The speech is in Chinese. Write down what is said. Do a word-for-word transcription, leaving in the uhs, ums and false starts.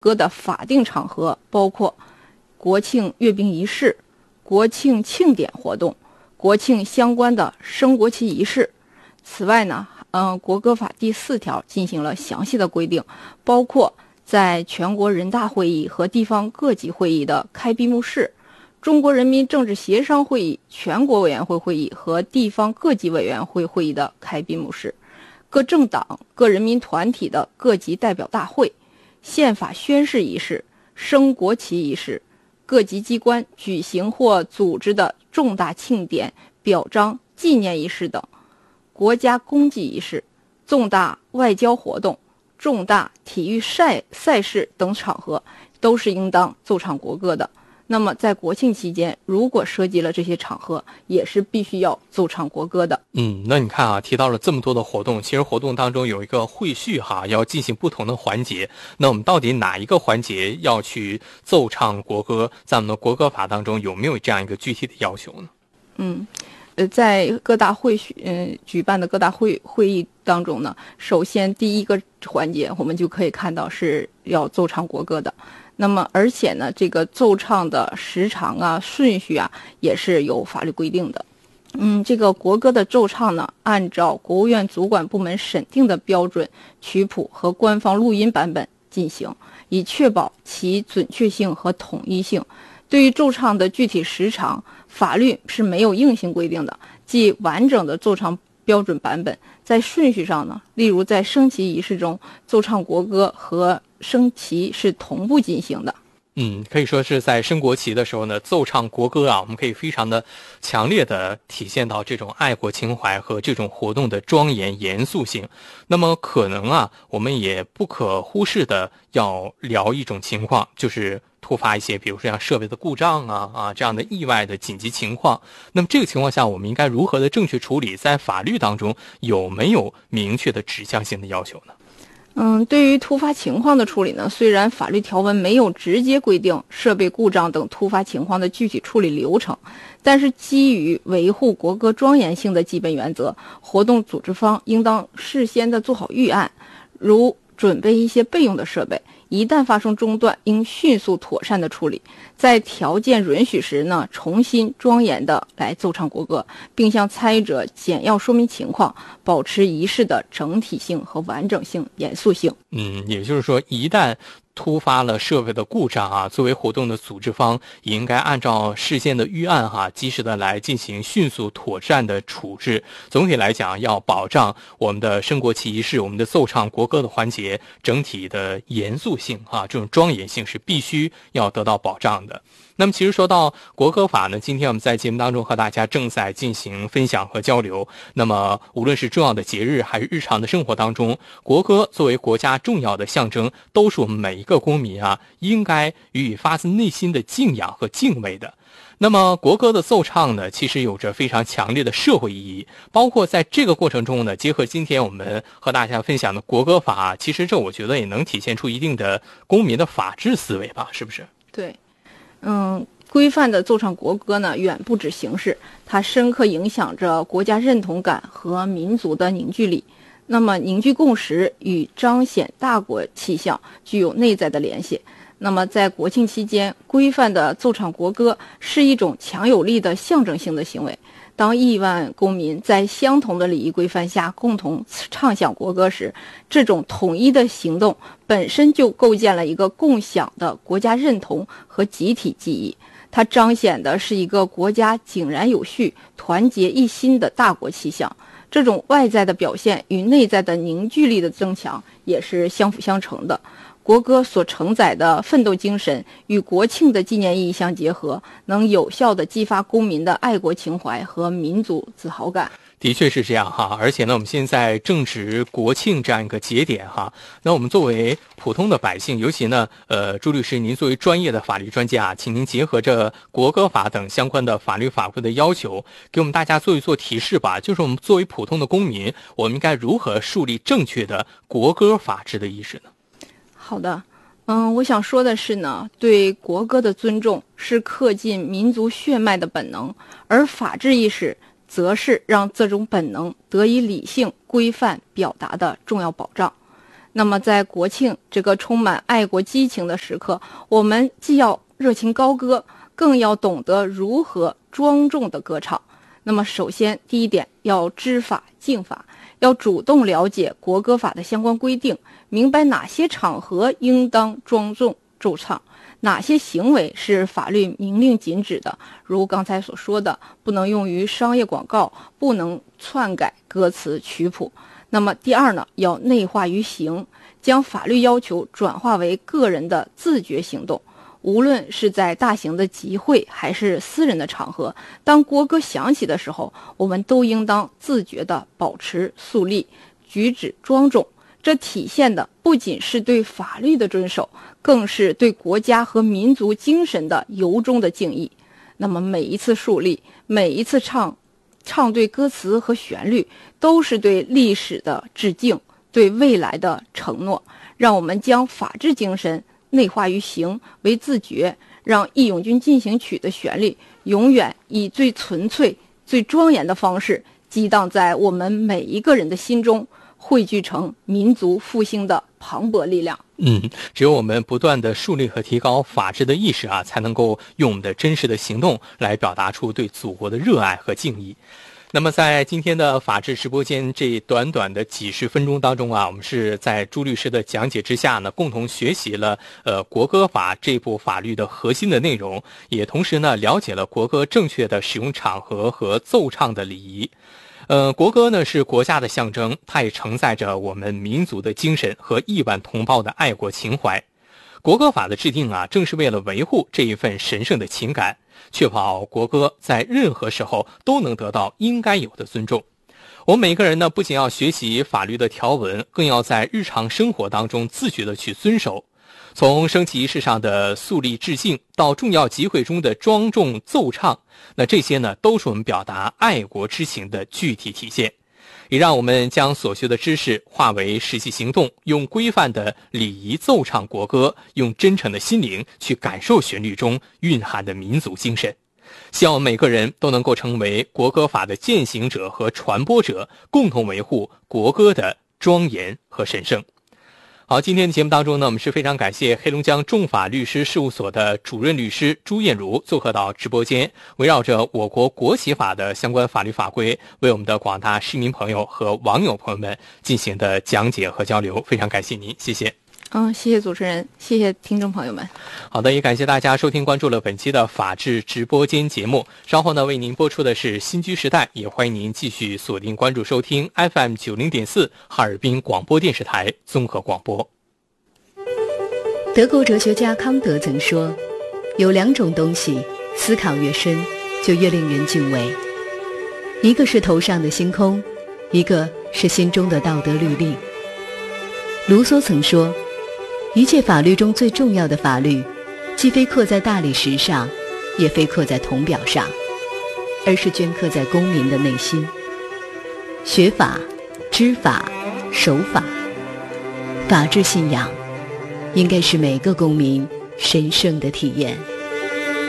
歌的法定场合包括国庆阅兵仪式、国庆庆典活动、国庆相关的升国旗仪式。此外呢，嗯，国歌法第四条进行了详细的规定，包括在全国人大会议和地方各级会议的开闭幕式、中国人民政治协商会议、全国委员会会议和地方各级委员会会议的开闭幕式、各政党、各人民团体的各级代表大会、宪法宣誓仪式、升国旗仪式、各级机关举行或组织的重大庆典、表彰、纪念仪式等，国家公祭仪式、重大外交活动、重大体育赛赛事等场合都是应当奏唱国歌的。那么在国庆期间，如果涉及了这些场合，也是必须要奏唱国歌的。 嗯，那你看啊，提到了这么多的活动，其实活动当中有一个会序哈，要进行不同的环节。那我们到底哪一个环节要去奏唱国歌，在我们的国歌法当中有没有这样一个具体的要求呢？ 嗯，呃，在各大会嗯、呃、举办的各大会会议当中呢，首先第一个环节我们就可以看到是要奏唱国歌的。那么而且呢，这个奏唱的时长啊、顺序啊也是有法律规定的。嗯，这个国歌的奏唱呢，按照国务院主管部门审定的标准曲谱和官方录音版本进行，以确保其准确性和统一性。对于奏唱的具体时长，法律是没有硬性规定的，即完整的奏唱标准版本。在顺序上呢，例如在升旗仪式中，奏唱国歌和升旗是同步进行的。 嗯，可以说是在升国旗的时候呢，奏唱国歌啊，我们可以非常的强烈的体现到这种爱国情怀和这种活动的庄严严肃性。那么可能啊，我们也不可忽视的要聊一种情况，就是突发一些比如说像设备的故障啊啊这样的意外的紧急情况。那么这个情况下，我们应该如何的正确处理？在法律当中有没有明确的指向性的要求呢？ 嗯，对于突发情况的处理呢，虽然法律条文没有直接规定设备故障等突发情况的具体处理流程，但是基于维护国歌庄严性的基本原则，活动组织方应当事先的做好预案，如准备一些备用的设备，一旦发生中断，应迅速妥善的处理，在条件允许时呢，重新庄严的来奏唱国歌，并向参与者简要说明情况，保持仪式的整体性和完整性、严肃性。 嗯，也就是说，一旦突发了设备的故障啊，作为活动的组织方也应该按照事先的预案哈、啊，及时的来进行迅速妥善的处置。总体来讲，要保障我们的升国旗仪式、我们的奏唱国歌的环节整体的严肃性啊，这种庄严性是必须要得到保障的。那么其实说到国歌法呢，今天我们在节目当中和大家正在进行分享和交流。那么无论是重要的节日还是日常的生活当中，国歌作为国家重要的象征，都是我们每一个公民啊应该予以发自内心的敬仰和敬畏的。那么国歌的奏唱呢，其实有着非常强烈的社会意义，包括在这个过程中呢，结合今天我们和大家分享的国歌法，其实这我觉得也能体现出一定的公民的法治思维吧，是不是？ 对，嗯，规范的奏唱国歌呢，远不止形式，它深刻影响着国家认同感和民族的凝聚力。那么凝聚共识与彰显大国气象具有内在的联系。那么在国庆期间，规范的奏唱国歌是一种强有力的象征性的行为。当亿万公民在相同的礼仪规范下共同唱响国歌时，这种统一的行动本身就构建了一个共享的国家认同和集体记忆。它彰显的是一个国家井然有序、团结一心的大国气象。这种外在的表现与内在的凝聚力的增强也是相辅相成的。国歌所承载的奋斗精神与国庆的纪念意义相结合，能有效地激发公民的爱国情怀和民族自豪感。 的确是这样哈，而且呢，我们现在正值国庆这样一个节点哈，那我们作为普通的百姓，尤其呢，呃，朱律师，您作为专业的法律专家，请您结合着国歌法等相关的法律法规的要求，给我们大家做一做提示吧。就是我们作为普通的公民，我们应该如何树立正确的国歌法治的意识呢？ 好的，嗯，我想说的是呢，对国歌的尊重是刻进民族血脉的本能，而法治意识则是让这种本能得以理性规范表达的重要保障。 那么在国庆这个充满爱国激情的时刻，我们既要热情高歌，更要懂得如何庄重的歌唱。那么首先第一点，要知法敬法，要主动了解国歌法的相关规定，明白哪些场合应当庄重奏唱，哪些行为是法律明令禁止的，如刚才所说的，不能用于商业广告，不能篡改歌词曲谱。那么第二呢，要内化于行，将法律要求转化为个人的自觉行动。无论是在大型的集会还是私人的场合，当国歌响起的时候，我们都应当自觉地保持肃立，举止庄重。这体现的不仅是对法律的遵守，更是对国家和民族精神的由衷的敬意。那么每一次肃立，每一次唱唱对歌词和旋律，都是对历史的致敬，对未来的承诺。让我们将法治精神内化于行为自觉，让《义勇军进行曲》的旋律永远以最纯粹、最庄严的方式激荡在我们每一个人的心中，汇聚成民族复兴的磅礴力量。 嗯，只有我们不断的树立和提高法治的意识啊，才能够用我们的真实的行动来表达出对祖国的热爱和敬意。那么在今天的法治直播间这短短的几十分钟当中啊，我们是在朱律师的讲解之下呢，共同学习了呃国歌法这部法律的核心的内容，也同时呢了解了国歌正确的使用场合和奏唱的礼仪。呃，国歌呢是国家的象征，它也承载着我们民族的精神和亿万同胞的爱国情怀。国歌法的制定啊，正是为了维护这一份神圣的情感，确保国歌在任何时候都能得到应该有的尊重。我们每个人呢，不仅要学习法律的条文，更要在日常生活当中自觉的去遵守。从升旗仪式上的肃立致敬，到重要集会中的庄重奏唱，那这些呢，都是我们表达爱国之情的具体体现。也让我们将所学的知识化为实际行动，用规范的礼仪奏唱国歌，用真诚的心灵去感受旋律中蕴含的民族精神。希望每个人都能够成为国歌法的践行者和传播者，共同维护国歌的庄严和神圣。好，今天的节目当中呢，我们是非常感谢黑龙江众法律师事务所的主任律师朱艳茹做客到直播间，围绕着我国国旗法的相关法律法规，为我们的广大市民朋友和网友朋友们进行的讲解和交流，非常感谢您，谢谢。 嗯，谢谢主持人，谢谢听众朋友们。 好的，也感谢大家收听关注了本期的法治直播间节目。稍后呢，为您播出的是新居时代，也欢迎您继续锁定关注收听 F M 九零点四哈尔滨广播电视台综合广播。 德国哲学家康德曾说，有两种东西，思考越深，就越令人敬畏。一个是头上的星空，一个是心中的道德律令。卢梭曾说，一切法律中最重要的法律，既非刻在大理石上，也非刻在铜表上，而是镌刻在公民的内心。学法、知法、守法，法治信仰，应该是每个公民神圣的体验。